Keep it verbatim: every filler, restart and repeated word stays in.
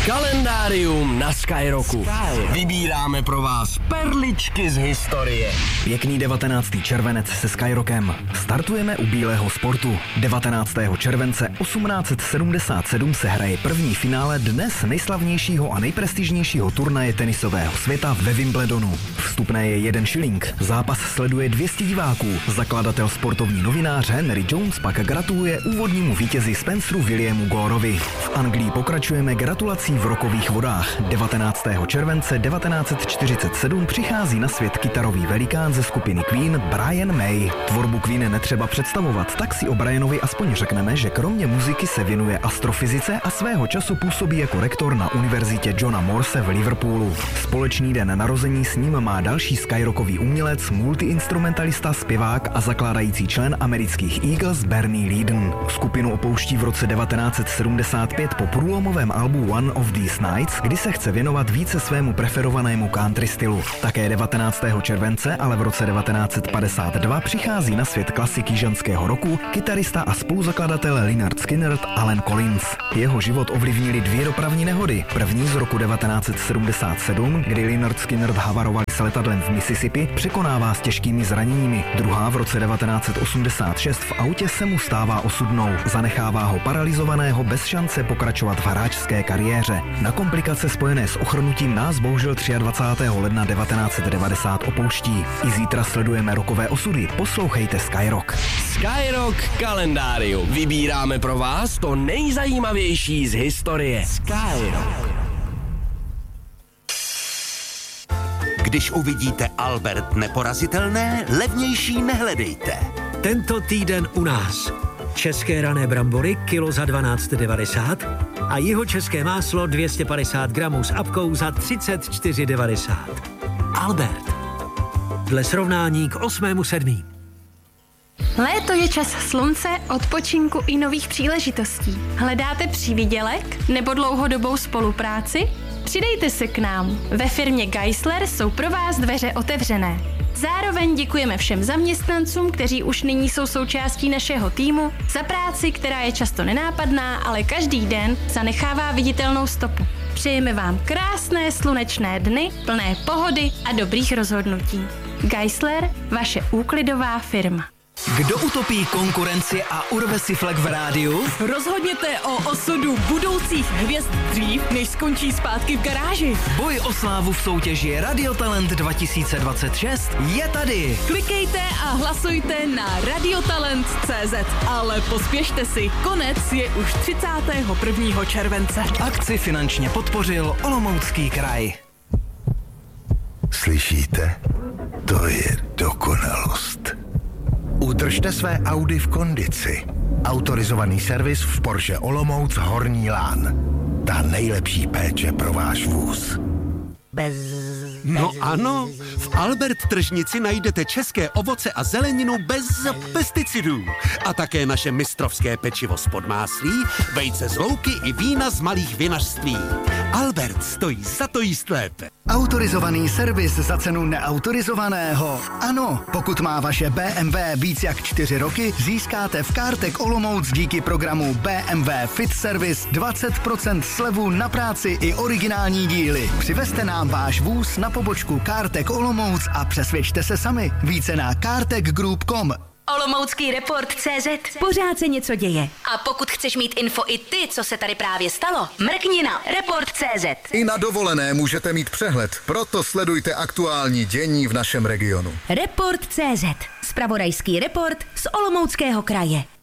Kalendárium na Skyrocku. Sky. Vybíráme pro vás perličky z historie. Pěkný devatenáctý červenec se Skyrockem. Startujeme u bílého sportu. devatenáctého července osmnáct set sedmdesát sedm se hraje první finále dnes nejslavnějšího a nejprestižnějšího turnaje tenisového světa ve Wimbledonu. Vstupné je jeden šiling. Zápas sleduje dvě stě diváků. Zakladatel sportovní novinář Henry Jones pak gratuluje úvodnímu vítězi Spenceru Williamu Goreovi. V Anglii pokračujeme gratulací v rokových vodách. devatenáctého července devatenáct set čtyřicet sedm přichází na svět kytarový velikán ze skupiny Queen Brian May. Tvorbu Queen netřeba představovat, tak si o Brianovi aspoň řekneme, že kromě muziky se věnuje astrofyzice a svého času působí jako rektor na univerzitě Johna Morse v Liverpoolu. Společný den narození s ním má další skyrockový umělec, multiinstrumentalista, zpěvák a zakládající člen amerických Eagles Bernie Leadon. Skupinu opouští v roce devatenáct set sedmdesát pět po průlomovém albu One of These Nights, kdy se chce věnovat více svému preferovanému country stylu. Také devatenáctého července, ale v roce devatenáct set padesát dva přichází na svět klasiky ženského roku kytarista a spoluzakladatel Lynyrd Skynyrd Allen Collins. Jeho život ovlivnily dvě dopravní nehody. První z roku devatenáct set sedmdesát sedm, kdy Lynyrd Skynyrd havaroval s letadlem v Mississippi, překonává s těžkými zraněními. Druhá v roce devatenáct set osmdesát šest v autě se mu stává osudnou. Zanechává ho paralizovaného bez šance pokračovat v hráčské kariéře. Na komplikace spojené s ochrnutím nás bohužel dvacátého třetího ledna devatenáct set devadesát opouští. I zítra sledujeme rokové osudy. Poslouchejte Skyrock. Skyrock kalendárium. Vybíráme pro vás to nejzajímavější z historie. Skyrock. Když uvidíte Albert neporazitelné, levnější nehledejte. Tento týden u nás. České rané brambory kilo za dvanáct devadesát a jihočeské máslo dvě stě padesát gramů s apkou za třicet čtyři devadesát. Albert. Dle srovnání k osmému sedmý. Léto je čas slunce, odpočinku i nových příležitostí. Hledáte přívidělek nebo dlouhodobou spolupráci? Přidejte se k nám. Ve firmě Geisler jsou pro vás dveře otevřené. Zároveň děkujeme všem zaměstnancům, kteří už nyní jsou součástí našeho týmu, za práci, která je často nenápadná, ale každý den zanechává viditelnou stopu. Přejeme vám krásné slunečné dny, plné pohody a dobrých rozhodnutí. Geisler, vaše úklidová firma. Kdo utopí konkurenci a urve si flek v rádiu? Rozhodněte o osudu budoucích hvězd dřív, než skončí zpátky v garáži. Boj o slávu v soutěži Radiotalent dva tisíce dvacet šest je tady. Klikejte a hlasujte na radiotalent tečka cé zet, ale pospěšte si, konec je už třicátého prvního července. Akci finančně podpořil Olomoucký kraj. Slyšíte? To je dokonalost. Udržte své Audi v kondici. Autorizovaný servis v Porsche Olomouc Horní Lán. Ta nejlepší péče pro váš vůz. Bez... No ano, v Albert tržnici najdete české ovoce a zeleninu bez pesticidů. A také naše mistrovské pečivo z podmáslí, vejce z louky i vína z malých vinařství. Albert stojí za to jíst lépe. Autorizovaný servis za cenu neautorizovaného. Ano, pokud má vaše bé em vé víc jak čtyři roky, získáte v Kartek Olomouc díky programu bé em vé Fit Service dvacet procent slevu na práci i originální díly. Přivezte nám váš vůz na pobočku Kartek Olomouc a přesvědčte se sami. Více na kartek group tečka com. Olomoucký report tečka cé zet. Pořád se něco děje. A pokud chceš mít info i ty, co se tady právě stalo, mrkni na report tečka cé zet. I na dovolené můžete mít přehled, proto sledujte aktuální dění v našem regionu. report tečka cé zet. Zpravodajský report z Olomouckého kraje.